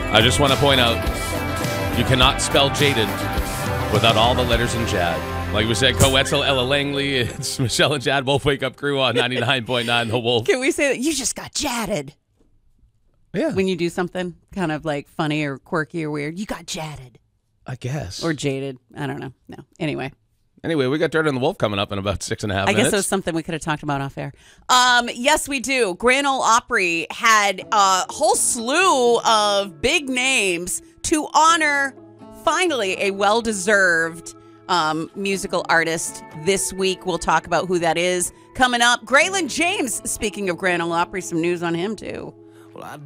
I just want to point out, you cannot spell jaded without all the letters in Jad. Like we said, Coetzel, Ella Langley, it's Michelle and Jad, Wolf Wake Up Crew on 99.9 The Wolf. Can we say that you just got jatted? Yeah. When you do something kind of like funny or quirky or weird, you got jatted. I guess. Or jaded. I don't know. No. Anyway, we got Dirt on the Wolf coming up in about 6.5 minutes. I guess it was something we could have talked about off air. Yes, we do. Grand Ole Opry had a whole slew of big names to honor, finally, a well-deserved musical artist this week. We'll talk about who that is coming up. Graylin James, speaking of Grand Ole Opry, some news on him, too. Well,